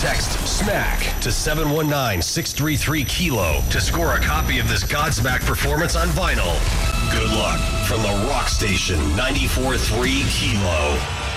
Text SMACK to 719-633-KILO to score a copy of this Godsmack performance on vinyl. Good luck from the Rock Station 94.3 KILO.